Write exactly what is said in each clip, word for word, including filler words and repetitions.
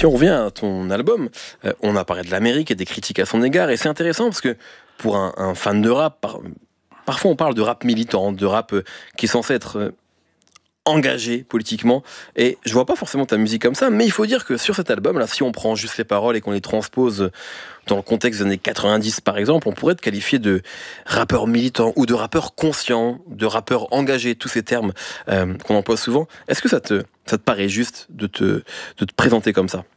si on revient à ton album, euh, on a parlé de l'Amérique et des critiques à son égard, et c'est intéressant parce que pour un, un fan de rap, par, parfois on parle de rap militant, de rap euh, qui est censé être euh, engagé politiquement, et je vois pas forcément ta musique comme ça, mais il faut dire que sur cet album là, si on prend juste les paroles et qu'on les transpose dans le contexte des années quatre-vingt-dix par exemple, on pourrait te qualifier de rappeur militant ou de rappeur conscient, de rappeur engagé, tous ces termes euh, qu'on emploie souvent. Est-ce que ça te, ça te paraît juste de te, de te présenter comme ça?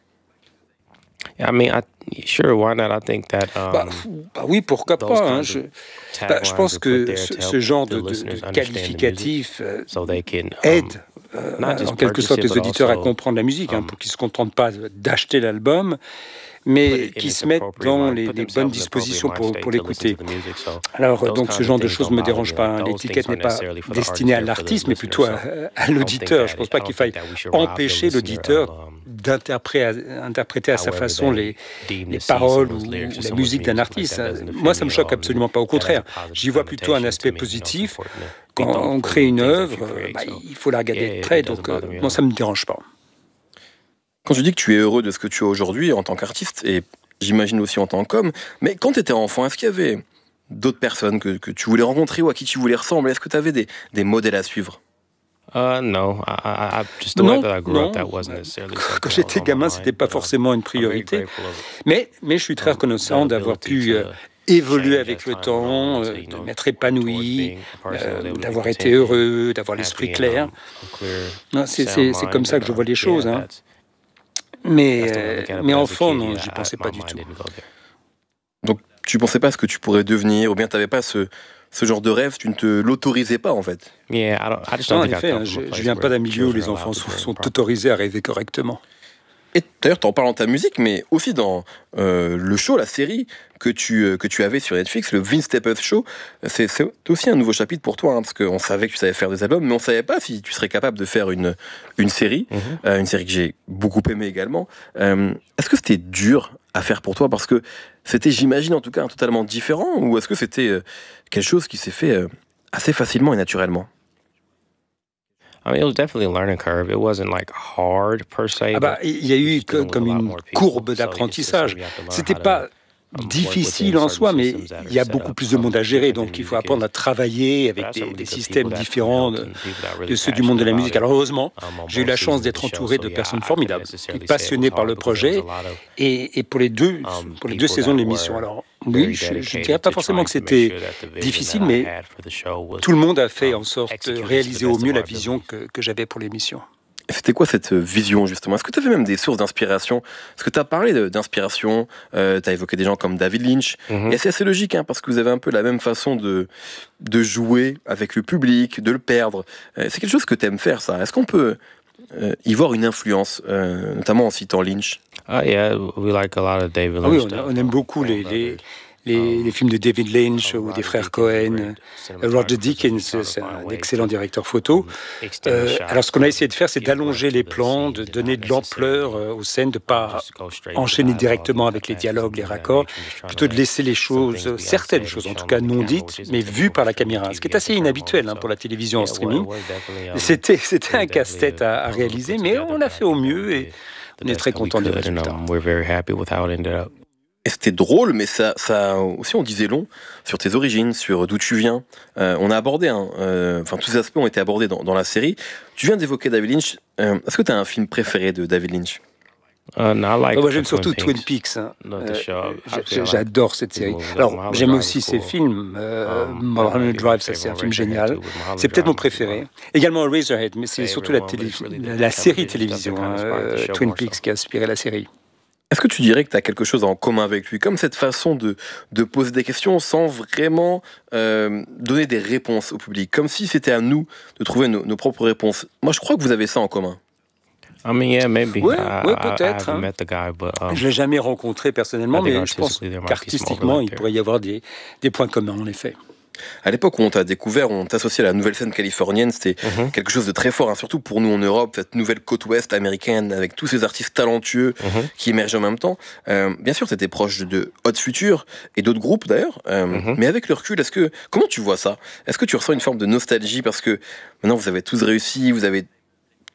I mean, I, sure, why not? I think that, um, Bah, bah oui, pourquoi pas. Hein, je, bah, je pense que ce, ce genre de, de, de qualificatif euh, aide euh, en quelque sorte les auditeurs à comprendre la musique, hein, pour qu'ils ne se contentent pas d'acheter l'album, mais qui se mettent dans les, les bonnes dispositions pour, pour l'écouter. Alors, donc, ce genre de choses ne me dérange pas. L'étiquette n'est pas destinée à l'artiste, mais plutôt à, à l'auditeur. Je ne pense pas qu'il faille empêcher l'auditeur d'interpréter à sa façon les, les paroles ou la musique d'un artiste. Moi, ça ne me choque absolument pas. Au contraire, j'y vois plutôt un aspect positif. Quand on crée une œuvre, bah, il faut la regarder de près. Donc, euh, moi, ça ne me dérange pas. Quand tu dis que tu es heureux de ce que tu as aujourd'hui en tant qu'artiste, et j'imagine aussi en tant qu'homme, mais quand tu étais enfant, est-ce qu'il y avait d'autres personnes que, que tu voulais rencontrer ou à qui tu voulais ressembler? Est-ce que tu avais des, des modèles à suivre? Uh, no, I, I, just the non, way that I grew non. up, that wasn't necessarily Quand j'étais gamin, c'était pas forcément une priorité. Mais, mais je suis très reconnaissant d'avoir pu euh, évoluer avec le temps, euh, de m'être épanoui, euh, d'avoir été heureux, d'avoir l'esprit clair. Non, c'est, c'est, c'est comme ça que je vois les choses. Hein. Mais, euh, mais enfant, non, j'y pensais pas du tout. Donc, tu pensais pas à ce que tu pourrais devenir, ou bien tu n'avais pas ce, ce genre de rêve, tu ne te l'autorisais pas en fait? Yeah, I don't, I just non, don't en think effet, hein, je, je viens pas d'un milieu où les enfants sont, sont autorisés à rêver correctement. Et d'ailleurs, tu en parles dans ta musique, mais aussi dans euh, le show, la série que tu, euh, que tu avais sur Netflix, le Vince Staples Show. C'est, c'est aussi un nouveau chapitre pour toi, hein, parce qu'on savait que tu savais faire des albums, mais on ne savait pas si tu serais capable de faire une, une série, mm-hmm. euh, une série que j'ai beaucoup aimée également. Euh, est-ce que c'était dur à faire pour toi? Parce que c'était, j'imagine en tout cas, totalement différent, ou est-ce que c'était euh, quelque chose qui s'est fait euh, assez facilement et naturellement? I mean, it was definitely a learning curve. It wasn't like hard per se. Ah bah, il y a eu que, comme une courbe d'apprentissage. C'était pas difficile en soi, mais il y a beaucoup plus de monde à gérer, donc il faut apprendre à travailler avec des, des systèmes différents de, de ceux du monde de la musique. Alors heureusement, j'ai eu la chance d'être entouré de personnes formidables, passionnées par le projet, et, et pour les deux, pour les deux saisons de l'émission. Alors oui, je ne dirais pas forcément que c'était difficile, mais tout le monde a fait en sorte de réaliser au mieux la vision que, que j'avais pour l'émission. C'était quoi cette vision, justement? Est-ce que tu avais même des sources d'inspiration? Est-ce que tu as parlé de, d'inspiration? euh, Tu as évoqué des gens comme David Lynch. Mm-hmm. Et c'est assez logique, hein, parce que vous avez un peu la même façon de, de jouer avec le public, de le perdre. Euh, c'est quelque chose que tu aimes faire, ça. Est-ce qu'on peut euh, y voir une influence, euh, notamment en citant Lynch? Ah, yeah, we like a lot of David Lynch. Ah oui, on, a, on aime beaucoup les... les... Les, les films de David Lynch ou des frères Cohen. Roger Deakins, c'est un excellent directeur photo. Euh, alors, ce qu'on a essayé de faire, c'est d'allonger les plans, de donner de l'ampleur aux scènes, de ne pas enchaîner directement avec les dialogues, les raccords, plutôt de laisser les choses, certaines choses en tout cas non dites, mais vues par la caméra, ce qui est assez inhabituel hein, pour la télévision en streaming. C'était, c'était un casse-tête à, à réaliser, mais on l'a fait au mieux et on est très content du résultat. Et c'était drôle, mais ça, ça aussi, on disait long sur tes origines, sur d'où tu viens. Euh, on a abordé, hein, euh, enfin, tous ces aspects ont été abordés dans, dans la série. Tu viens d'évoquer David Lynch. Euh, est-ce que tu as un film préféré de David Lynch? Uh, no, like oh, moi, j'aime surtout Twin Peaks. Hein. Euh, j'adore cette série. Alors, j'aime aussi ses films. Euh, Mulholland Drive, ça, c'est un film génial. C'est peut-être mon préféré. Également Razorhead, mais c'est surtout la, télé, la, la série télévision, hein, euh, Twin Peaks, qui a inspiré la série. Est-ce que tu dirais que tu as quelque chose en commun avec lui, comme cette façon de, de poser des questions sans vraiment euh, donner des réponses au public, comme si c'était à nous de trouver nos, nos propres réponses? Moi, je crois que vous avez ça en commun. I mean, yeah, maybe. Oui, I, ouais, peut-être. I, I hein. met the guy, but, um, je ne l'ai jamais rencontré personnellement, mais je pense qu'artistiquement, il pourrait y avoir des, des points communs, en effet. À l'époque où on t'a découvert, on t'associait à la nouvelle scène californienne, c'était mm-hmm. quelque chose de très fort, hein, surtout pour nous en Europe, cette nouvelle côte ouest américaine avec tous ces artistes talentueux mm-hmm. qui émergent en même temps. Euh, bien sûr, t'étais proche de Hot Future et d'autres groupes d'ailleurs, euh, mm-hmm. mais avec le recul, est-ce que comment tu vois ça? Est-ce que tu ressens une forme de nostalgie parce que maintenant vous avez tous réussi, vous avez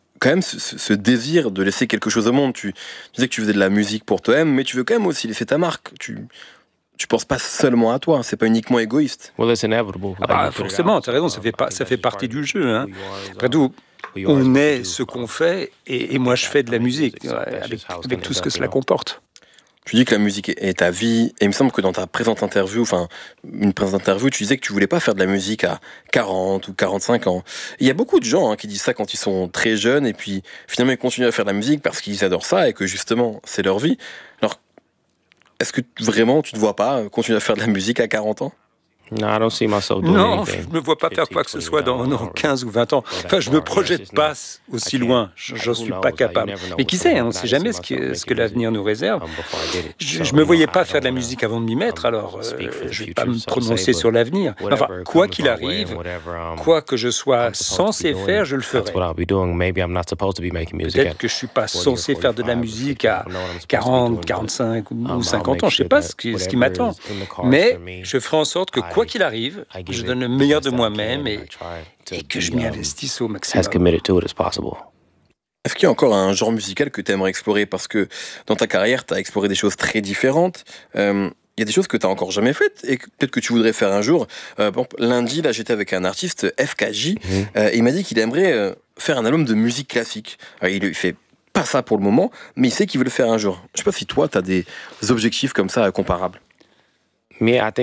quand même ce, ce désir de laisser quelque chose au monde. Tu, tu disais que tu faisais de la musique pour toi-même, mais tu veux quand même aussi laisser ta marque. Tu tu penses pas seulement à toi, c'est pas uniquement égoïste. Well, it's inevitable. Ah bah, forcément, tu as raison, ça fait, pas, ça fait partie du jeu. Hein. Après tout, on est ce qu'on fait, et, et moi je fais de la musique, ouais, avec, avec tout ce que cela comporte. Tu dis que la musique est ta vie, et il me semble que dans ta présente interview, enfin, une présente interview, tu disais que tu voulais pas faire de la musique à quarante ou quarante-cinq ans. Il y a beaucoup de gens hein, qui disent ça quand ils sont très jeunes, et puis finalement ils continuent à faire de la musique parce qu'ils adorent ça, et que justement, c'est leur vie. Est-ce que vraiment tu ne te vois pas continuer à faire de la musique à quarante ans? Non, je ne me vois pas faire quoi que ce soit dans, dans quinze ou vingt ans. Enfin, je ne me projette pas aussi loin. J'en suis pas capable. Mais qui sait, on ne sait jamais ce, qui, ce que l'avenir nous réserve. Je ne me voyais pas faire de la musique avant de m'y mettre, alors euh, je ne vais pas me prononcer sur l'avenir. Enfin, quoi qu'il arrive, quoi que je sois censé faire, je le ferai. Peut-être que je ne suis pas censé faire de la musique à quarante, quarante-cinq ou cinquante ans. Je ne sais pas ce qui, ce qui m'attend. Mais je ferai en sorte que quoi qu'il arrive, je donne le meilleur de moi-même et, et que je m'y investisse au maximum. Est-ce qu'il y a encore un genre musical que tu aimerais explorer? Parce que dans ta carrière, tu as exploré des choses très différentes. Euh, il y a des choses que tu n'as encore jamais faites et que peut-être que tu voudrais faire un jour. Euh, bon, lundi, là, j'étais avec un artiste, F K J, mm-hmm. euh, et il m'a dit qu'il aimerait euh, faire un album de musique classique. Alors, il fait pas ça pour le moment, mais il sait qu'il veut le faire un jour. Je sais pas si toi, tu as des objectifs comme ça comparables. Bah,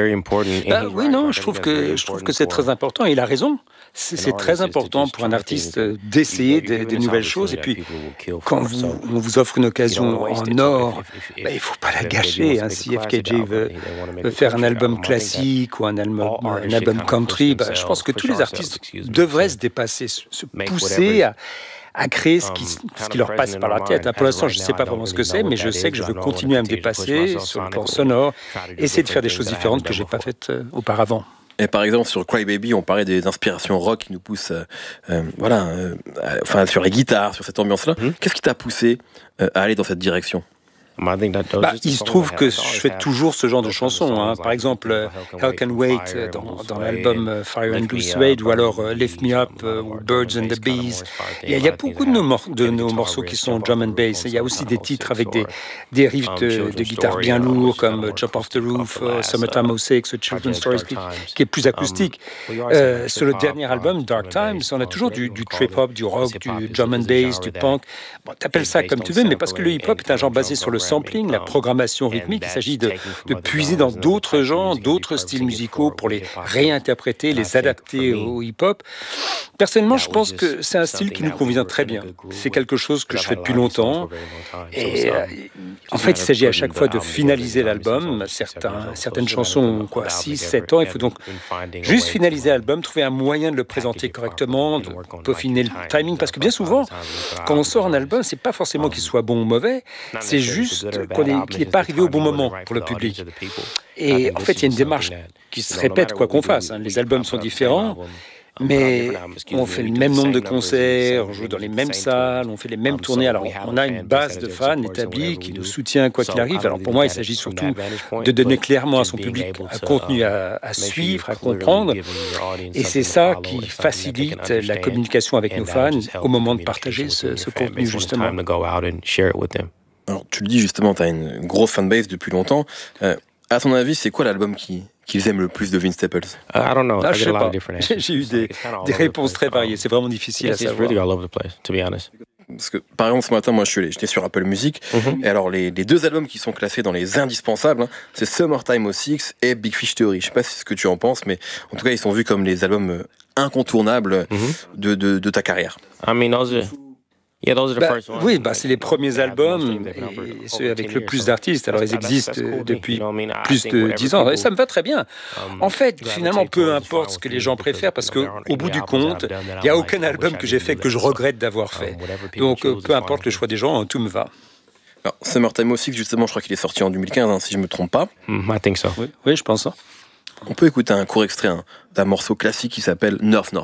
oui, non, je trouve que je trouve que c'est très important. Il a raison. C'est, c'est très important pour un artiste d'essayer des, des nouvelles choses. Et puis, quand vous, on vous offre une occasion en or, bah, il ne faut pas la gâcher. Hein. Si F K J veut, veut faire un album classique ou un album, un album country, bah, je pense que tous les artistes devraient se dépasser, se pousser à à créer ce qui, ce qui leur passe par la tête. Pour l'instant, je ne sais pas vraiment ce que c'est, mais je sais que je veux continuer à me dépasser sur le plan sonore, essayer de faire des choses différentes que je n'ai pas faites auparavant. Et par exemple, sur Cry Baby, on parlait des inspirations rock qui nous poussent, euh, euh, voilà, euh, enfin, sur les guitares, sur cette ambiance-là. Mmh. Qu'est-ce qui t'a poussé euh, à aller dans cette direction? Bah, il se trouve que je fais toujours ce genre de chansons. Hein. Par exemple, Hell Can Wait dans, dans l'album Fire and Blue Suede, ou alors uh, Lift Me Up uh, ou Birds and the Bees. Il y a, il y a beaucoup de nos, mor- de nos morceaux qui sont drum and bass. Il y a aussi des titres avec des, des riffs de, de guitare bien lourds comme Jump Off the Roof, uh, Summertime oh six, ou Children's Stories, qui, qui est plus acoustique. Euh, sur le dernier album, Dark Times, on a toujours du, du trip-hop, du rock, du drum and bass, du punk. Bon, t'appelles ça comme tu veux, mais parce que le hip-hop est un genre basé sur le sampling, la programmation rythmique, il s'agit de, de puiser dans d'autres genres, d'autres styles musicaux pour les réinterpréter, les adapter au hip-hop. Personnellement, je pense que c'est un style qui nous convient très bien. C'est quelque chose que je fais depuis longtemps. Et euh, en fait, il s'agit à chaque fois de finaliser l'album. Certains, certaines chansons ont quoi, six, sept ans. Il faut donc juste finaliser l'album, trouver un moyen de le présenter correctement, de peaufiner le timing. Parce que bien souvent, quand on sort un album, c'est pas forcément qu'il soit bon ou mauvais, c'est juste qu'il n'est pas arrivé au bon moment pour le public. Et en fait, il y a une démarche qui se répète quoi qu'on fasse. Hein. Les albums sont différents, mais on fait le même nombre de concerts, on joue dans les mêmes salles, on fait les mêmes tournées. Alors, on a une base de fans établie qui nous soutient quoi qu'il arrive. Alors, pour moi, il s'agit surtout de donner clairement à son public un contenu à, à suivre, à comprendre. Et c'est ça qui facilite la communication avec nos fans au moment de partager ce, ce contenu, justement. Alors, tu le dis justement, tu as une grosse fanbase depuis longtemps. Euh, à ton avis, c'est quoi l'album qui, qu'ils aiment le plus de Vince Staples? uh, I don't know. Ah, je sais pas. J'ai eu des, des réponses très variées. C'est vraiment difficile à savoir. Really all over the place, to be honest. Parce que, par exemple, ce matin, moi, je suis allé, j'étais sur Apple Music. Mm-hmm. Et alors, les, les deux albums qui sont classés dans les indispensables, hein, c'est Summertime oh six et Big Fish Theory. Je sais pas ce que tu en penses, mais en tout cas, ils sont vus comme les albums incontournables mm-hmm. de, de, de ta carrière. I mean, those are... Yeah, those are the bah, first ones. Oui, bah, c'est les premiers albums, et ceux avec le plus d'artistes. Alors, ils existent depuis plus de dix ans. Et ça me va très bien. En fait, finalement, peu importe ce que les gens préfèrent, parce qu'au bout du compte, il n'y a aucun album que j'ai fait que je regrette d'avoir fait. Donc, peu importe le choix des gens, tout me va. Alors, Summertime oh six, justement, je crois qu'il est sorti en deux mille quinze, hein, si je ne me trompe pas. Mm, I think so. Oui, oui, je pense ça. On peut écouter un court extrait hein, d'un morceau classique qui s'appelle North North.